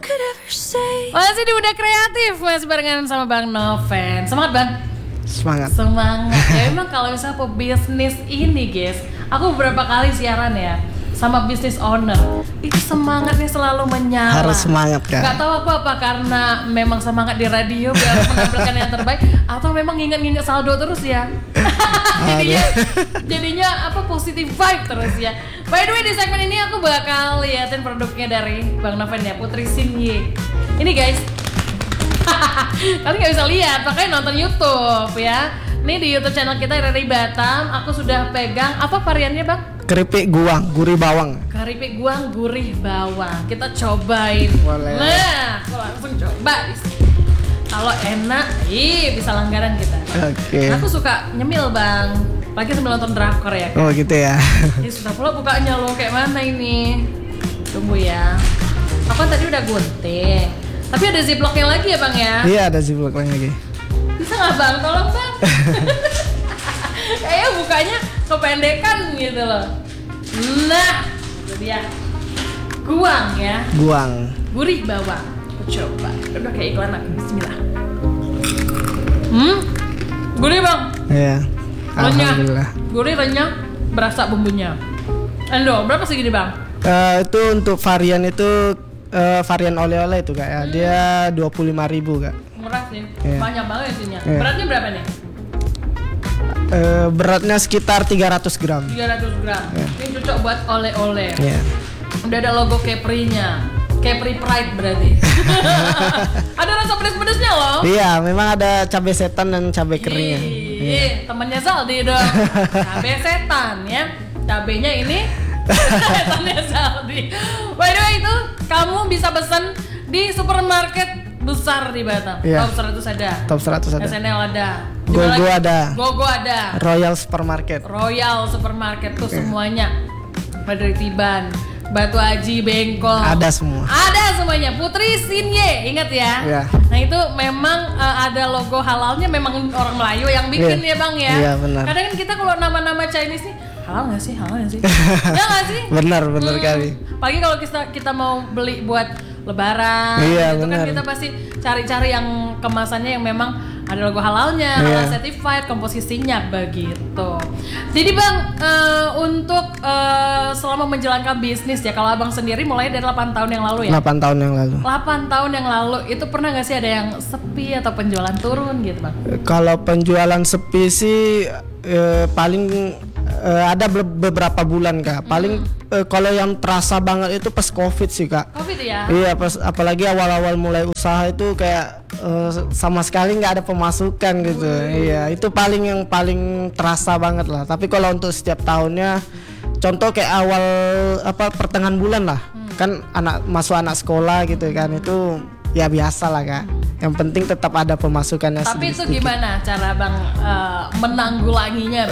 Masih di Udah Kreatif, masih barengan sama Bang Noven. Semangat Bang? Semangat. Ya memang kalau misalnya pebisnis ini guys, aku beberapa kali siaran ya sama bisnis owner, itu semangatnya selalu menyala. Harus semangat kan? Gak tahu aku apa karena memang semangat di radio biar menampilkan yang terbaik, atau memang nginget-nginget saldo terus ya. jadinya apa, positive vibe terus ya. By the way, di segmen ini aku bakal liatin produknya dari Bang Noven ya, Putri Sinye. Ini guys, kalian nggak bisa lihat, makanya nonton YouTube ya. Ini di YouTube channel kita dari Batam. Aku sudah pegang, apa variannya Bang? Keripik guang, gurih bawang. Keripik guang, gurih bawang. Kita cobain. Boleh. Nah, aku langsung coba. Kalau enak, bisa langganan kita. Oke. Aku suka nyemil Bang, lagi sambil nonton drakor ya. Oh gitu ya. Ini sudah pula bukanya loh, kayak mana ini? Tunggu ya. Aku kan tadi udah gunting. Tapi ada ziplocknya lagi ya Bang ya? Iya, ada ziplocknya lagi. Bisa nggak Bang? Tolong Bang. Kayaknya bukanya kependekan gitu loh. Nah, itu dia. Guang ya. Guang. Gurih bawang. Aku coba. Udah kayak iklan aku. Bismillah. Gurih Bang. Iya. Renyah. Alhamdulillah. Gurih, renyah, berasa bumbunya. Endo, berapa segini Bang? Itu untuk varian itu varian oleh-oleh itu Kak ya. Dia 25.000 Kak. Murah sih. Iya. Banyak banget isinya. Iya. Beratnya berapa nih? Beratnya sekitar 300 gram. 300 gram. Iya. Ini cocok buat oleh-oleh. Iya. Udah ada logo Capri-nya. Capri Pride berarti. Ada rasa pedes-pedesnya loh. Iya, memang ada cabai setan dan cabai keringnya. Ih, temennya Zaldi dong. Cabai setan ya. Cabenya ini setannya Zaldi. By the way, itu kamu bisa pesan di supermarket besar di Batam. Iya. Top 100 ada. Top 100 ada. SNL ada. Gogo ada. Gogo ada. Royal Supermarket. Royal Supermarket tuh semuanya. Dari Tiban, Batu Aji, Bengkol. Ada semua. Ada semuanya. Putri Sinye, ingat ya? Iya. Nah itu memang ada logo halalnya, memang orang Melayu yang bikin ya Bang ya. Iya benar. Kadang kan kita kalau nama-nama Chinese nih halal nggak sih? Halal nggak sih? Ya nggak sih? Benar kali. Pagi kalau kita mau beli buat Lebaran, Iya, itu benar. kan kita pasti cari-cari yang kemasannya yang memang ada logo halalnya, halal certified, komposisinya begitu. Jadi Bang, untuk selama menjalankan bisnis ya, kalau Abang sendiri mulai dari 8 tahun yang lalu ya? 8 tahun yang lalu. 8 tahun yang lalu, itu pernah nggak sih ada yang sepi atau penjualan turun gitu Bang? Kalau penjualan sepi sih paling ada beberapa bulan Kak. Paling kalau yang terasa banget itu pas Covid sih Kak. Covid ya? Iya, pas apalagi awal-awal mulai usaha itu kayak sama sekali nggak ada pemasukan gitu. Iya, itu yang paling terasa banget lah. Tapi kalau untuk setiap tahunnya, contoh kayak awal pertengahan bulan lah, kan masuk anak sekolah gitu kan, itu ya biasa lah Kak. Yang penting tetap ada pemasukannya. Tapi itu gimana cara Bang menanggulanginya?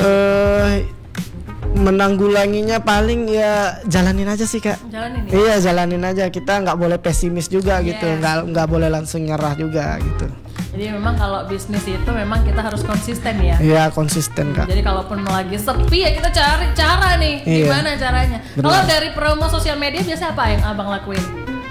Menanggulanginya paling ya jalanin aja sih Kak. Jalanin ya? Iya, jalanin aja. Kita nggak boleh pesimis juga gitu. Nggak boleh langsung nyerah juga gitu. Jadi memang kalau bisnis itu memang kita harus konsisten ya. Iya, konsisten Kak. Jadi kalaupun lagi sepi ya kita cari cara nih. Gimana caranya? Kalau dari promo sosial media biasa apa yang Abang lakuin?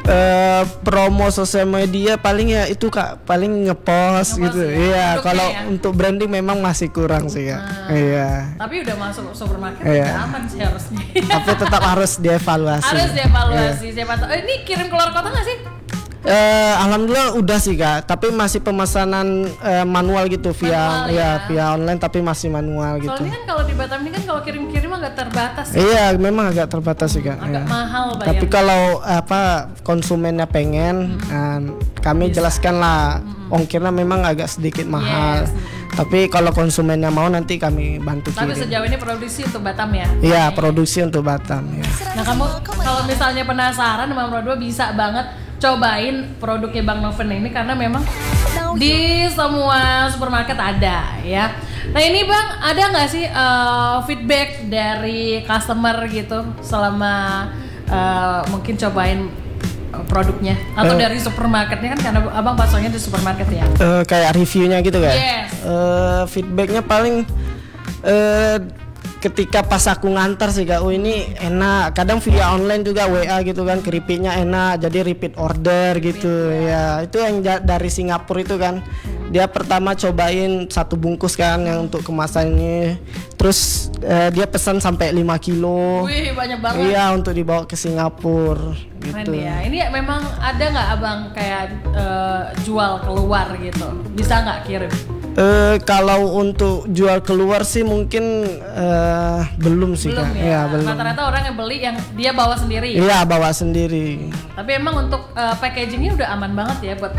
Promo sosial media paling ya itu Kak, paling ngepost gitu. Iya, kalau untuk branding memang masih kurang sih Kak. Iya. Tapi udah masuk supermarket udah aman sih harusnya. Tapi tetap harus dievaluasi. Harus dievaluasi. Siapa tahu ini kirim keluar kota nggak sih? Alhamdulillah udah sih Kak, tapi masih pemesanan manual gitu via online, tapi masih manual gitu. Soalnya kan kalau di Batam ini kan kalau kirim-kirim agak terbatas. Iya, memang agak terbatas sih Kak. Agak mahal bayarnya. Tapi kalau konsumennya pengen, kami jelaskan lah ongkirnya memang agak sedikit mahal. Tapi kalau konsumennya mau nanti kami bantu kirim. Tapi sejauh ini produksi untuk Batam ya? Iya, produksi untuk Batam ya. Nah kamu kalau misalnya penasaran sama Bro bisa banget cobain produknya Bang Noven ini karena memang di semua supermarket ada ya. Nah ini Bang, ada nggak sih feedback dari customer gitu selama mungkin cobain produknya atau dari supermarketnya kan karena Abang pasangnya di supermarket ya? Kayak reviewnya gitu kan? Yes. Feedbacknya paling ketika pas aku ngantar sih Kak, ini enak. Kadang via online juga WA gitu kan, keripiknya enak, jadi repeat order gitu. Ya, itu yang dari Singapura itu kan. Dia pertama cobain 1 bungkus kan yang untuk kemasan ini. Terus dia pesan sampai 5 kilo. Wih, banyak banget. Iya, untuk dibawa ke Singapura Keren gitu. ya. Ini memang ada nggak abang kayak jual keluar gitu? Bisa nggak kirim? Kalau untuk jual keluar sih mungkin belum sih Belum Kak. ya. Iya, belum. Rata-rata orang yang beli yang dia bawa sendiri. Iya, bawa sendiri. Tapi emang untuk packagingnya udah aman banget ya buat.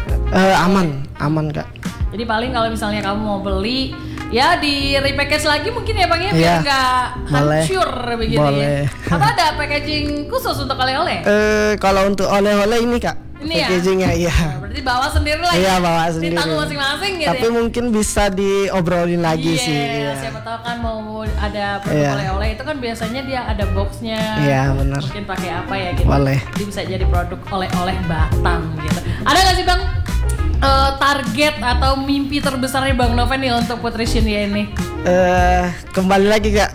Aman Kak. Jadi paling kalau misalnya kamu mau beli, ya di repackage lagi mungkin ya bang ya, biar Iya. nggak hancur begitu Boleh. ya. Atau ada packaging khusus untuk oleh-oleh? Kalau untuk oleh-oleh ini Kak, Ini ya? packagingnya iya. Nah, berarti bawa sendiri lah Iya, ya? bawa sendiri. Ditanggung masing-masing gitu Tapi ya? mungkin bisa diobrolin lagi Iya, sih. Iya. siapa tahu kan mau ada produk Iya. oleh-oleh itu kan biasanya dia ada boxnya. Iya, benar. Mungkin pakai apa ya gitu. Boleh. Jadi bisa jadi produk oleh-oleh Batam gitu. Ada nggak sih bang target atau mimpi terbesarnya Bang Noven nih untuk Putrition ya ini? Kembali lagi Kak,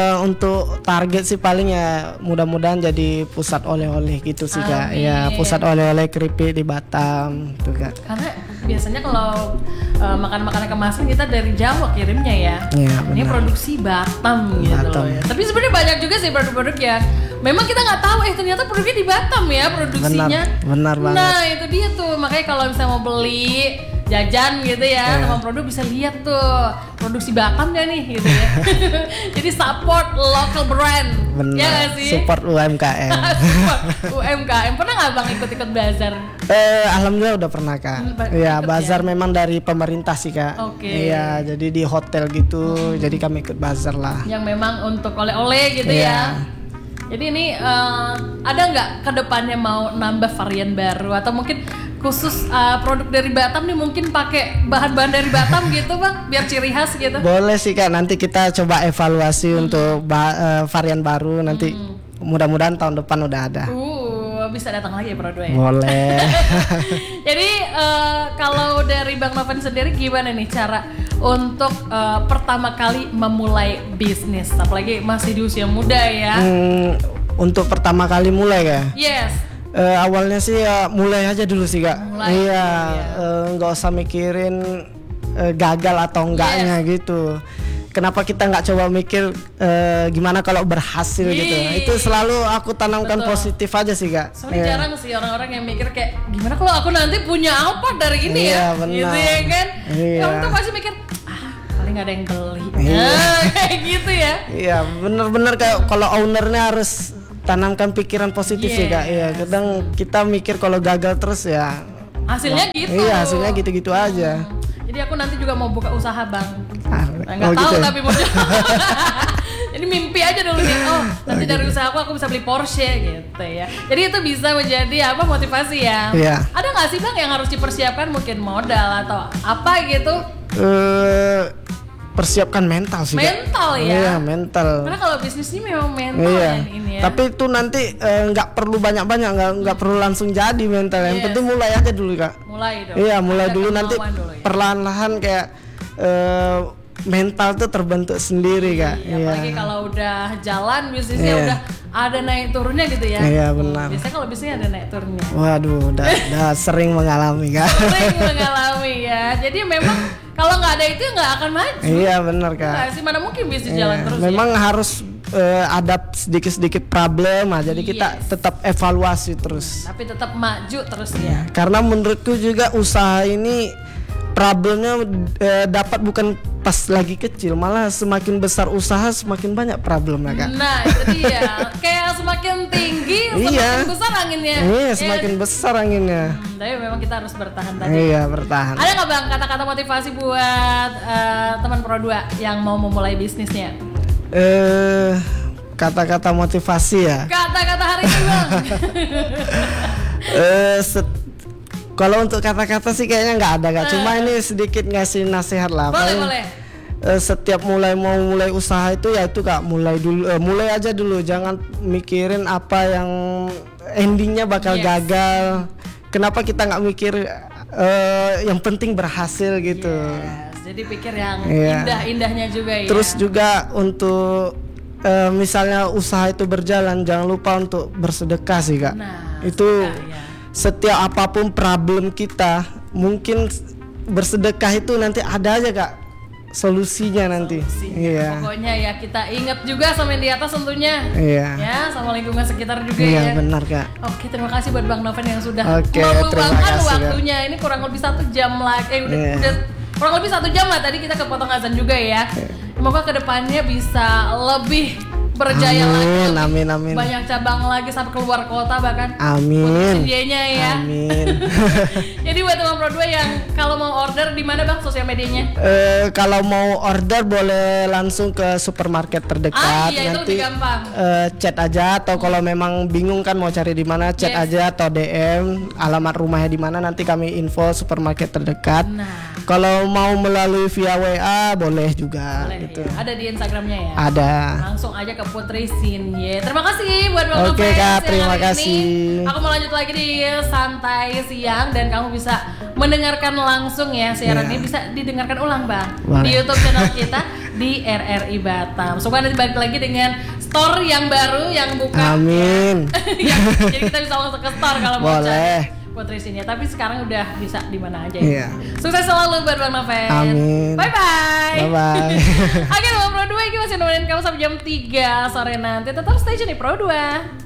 untuk target sih paling ya mudah-mudahan jadi pusat oleh-oleh gitu sih Kak. Amin. Ya, pusat oleh-oleh keripik di Batam tuh Kak. Karena biasanya kalau makan makanan kemasan kita dari Jawa kirimnya ya. Iya, Ini benar. produksi Batam gitu Batam. loh ya. Tapi sebenarnya banyak juga sih produk-produk yang memang kita nggak tahu ternyata produknya di Batam ya produksinya. Benar banget. Nah itu dia tuh, makanya kalau misalnya mau beli jajan gitu ya, Iya. sama produk bisa lihat tuh produksi Batam gak nih gitu ya. Jadi support local brand. Benar. Ya nggak sih? Support UMKM. Support UMKM. Pernah nggak bang ikut-ikut bazar? Alhamdulillah udah pernah Kak. Iya, Ikut bazar memang dari pemerintah sih Kak. Oke. Iya, jadi di hotel gitu. Jadi kami ikut bazar lah. Yang memang untuk oleh-oleh gitu ya. Iya. Jadi ini ada nggak kedepannya mau nambah varian baru atau mungkin khusus produk dari Batam nih mungkin pakai bahan-bahan dari Batam gitu bang, biar ciri khas gitu. Boleh sih Kak, nanti kita coba evaluasi untuk varian baru nanti. Mudah-mudahan tahun depan udah ada. Bisa datang lagi ya produk ya. Boleh. Jadi kalau dari Bang Noven sendiri gimana nih cara untuk pertama kali memulai bisnis, apalagi masih di usia muda ya? Untuk pertama kali mulai Kak. Yes. Awalnya sih ya mulai aja dulu sih Kak. Mulai, Iya, nggak usah mikirin gagal atau enggaknya gitu. Kenapa kita nggak coba mikir gimana kalau berhasil gitu? Itu selalu aku tanamkan positif aja sih Kak. Soalnya jarang sih orang-orang yang mikir kayak gimana kalau aku nanti punya apa dari ini ya, Benar. gitu ya kan? Iya. Kamu tuh pasti mikir paling ada yang beli, Iya. kayak gitu ya. Iya, bener-bener kayak kalau ownernya harus tanamkan pikiran positif sih Kak. Iya, kadang kita mikir kalau gagal terus ya. Hasilnya gitu. Iya, hasilnya gitu-gitu aja. Jadi aku nanti juga mau buka usaha bang. Nggak tahu gitu ya? tapi mau. Jadi mimpi aja dulu nih. Nanti dari usaha aku bisa beli Porsche gitu ya. Jadi itu bisa menjadi apa motivasi ya. Iya. Ada nggak sih bang yang harus dipersiapkan mungkin modal atau apa gitu? Persiapkan mental sih Kak. Mental ya. Iya, mental. Karena kalau bisnis ini memang mental Iya. ya ini ya. Tapi itu nanti nggak perlu banyak-banyak, nggak perlu langsung jadi mental. Yang Yes. penting mulai aja dulu Kak. mulai dong. Iya, mulai Ada dulu nanti kemauan dulu ya. perlahan-lahan kayak mental tuh terbentuk sendiri Kak. Iya, apalagi kalau udah jalan bisnisnya Iya. udah ada naik turunnya gitu ya. Iya, benar. Biasanya kalau bisnisnya ada naik turunnya. Waduh, udah sering mengalami Kak. Sering mengalami ya. Jadi memang kalau nggak ada itu nggak akan maju. Iya benar Kak. Nggak sih, mana mungkin bisnis Iya, jalan terus memang ya. harus ada sedikit-sedikit problem, jadi kita Yes. tetap evaluasi terus. Tapi tetap maju terus ya. Karena menurutku juga usaha ini problemnya dapat bukan pas lagi kecil, malah semakin besar usaha semakin banyak problemnya Kak. Nah itu dia. Kayak semakin tinggi semakin Iya. besar anginnya. Iya, Ya. semakin besar anginnya. Tapi memang kita harus bertahan tadi. Iya, bertahan. Ada nggak bang kata-kata motivasi buat teman Pro 2 yang mau memulai bisnisnya? Kata-kata motivasi ya. Kata-kata hari ini bang. Kalau untuk kata-kata sih kayaknya nggak ada Kak. Cuma ini sedikit ngasih nasihat lah. Boleh Paling, boleh. setiap mau mulai usaha itu ya itu Kak, mulai dulu, mulai aja dulu, jangan mikirin apa yang endingnya bakal Yes. gagal. Kenapa kita nggak mikir yang penting berhasil gitu. Yes. jadi pikir yang Iya. indah-indahnya juga ya. Terus juga untuk misalnya usaha itu berjalan, jangan lupa untuk bersedekah sih Kak. Nah, Itu sedekah, ya. setiap apapun problem kita, mungkin bersedekah itu nanti ada aja Kak solusinya nanti. Solusinya. Iya. Pokoknya ya kita ingat juga sama yang di atas tentunya. Iya. Ya, sama lingkungan sekitar juga Iya, ya. benar Kak. Oke, terima kasih buat Bang Noven yang sudah Oke, terima meluangkan kasih, Kak. waktunya. Ini kurang lebih 1 jam lagi. Iya. Udah kurang lebih 1 jam lah. Tadi kita kepotong azan juga ya. Semoga kedepannya bisa lebih berjaya lagi. Amin. Banyak cabang lagi sampai keluar kota bahkan. Amin. Sedianya ya. Amin. Jadi buat teman Pro 2 yang kalau mau order di mana Bang sosial medianya? Kalau mau order boleh langsung ke supermarket terdekat. Iya, itu Nanti lebih gampang. chat aja, atau kalau memang bingung kan mau cari di mana, chat Yes. aja atau DM alamat rumahnya di mana, nanti kami info supermarket terdekat. Nah, Kalau mau melalui via WA boleh juga boleh gitu. ya. Ada di Instagramnya ya. Ada. Langsung aja ke Putri Sinye. Terima kasih buat Bang Oke, Noven Kak, siang terima hari kasih. ini. Aku mau lanjut lagi di Santai Siang dan kamu bisa mendengarkan langsung ya siaran Iya. ini, bisa didengarkan ulang Bang Boleh. di YouTube channel kita di RRI Batam. Semoga nanti balik lagi dengan store yang baru yang buka. Amin. Jadi kita bisa langsung ke store kalau mau Boleh. cari Putri Sinye. Tapi sekarang udah bisa di mana aja Iya. ya. Sukses selalu buat Bang Noven. Amin. Bye bye. Bye bye. Oke, Pro 2 ini masih nemenin kamu sampai jam 3 sore nanti. Tetap stay tune di Pro 2.